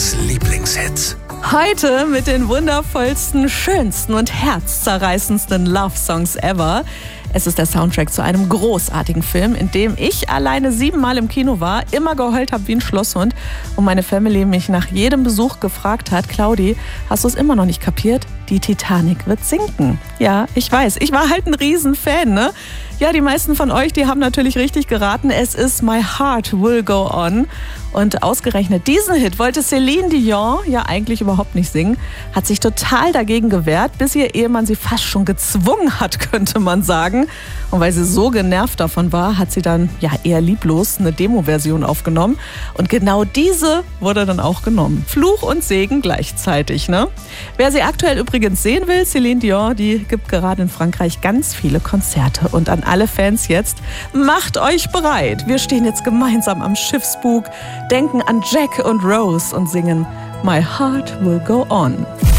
Flo's Lieblingshits. Heute mit den wundervollsten, schönsten und herzzerreißendsten Love-Songs ever. Es ist der Soundtrack zu einem großartigen Film, in dem ich alleine 7-mal im Kino war, immer geheult habe wie ein Schlosshund und meine Family mich nach jedem Besuch gefragt hat: Claudi, hast du es immer noch nicht kapiert? Die Titanic wird sinken. Ja, ich weiß, ich war halt ein Riesenfan, ne? Ja, die meisten von euch, die haben natürlich richtig geraten. Es ist My Heart Will Go On. Und ausgerechnet diesen Hit wollte Celine Dion ja eigentlich überhaupt nicht singen, hat sich total dagegen gewehrt, bis ihr Ehemann sie fast schon gezwungen hat, könnte man sagen. Und weil sie so genervt davon war, hat sie dann ja eher lieblos eine Demo-Version aufgenommen. Und genau diese wurde dann auch genommen. Fluch und Segen gleichzeitig, ne? Wer sie aktuell übrigens sehen will, Celine Dion, die gibt gerade in Frankreich ganz viele Konzerte. Und an alle Fans jetzt, macht euch bereit. Wir stehen jetzt gemeinsam am Schiffsbug, denken an Jack und Rose und singen My Heart Will Go On.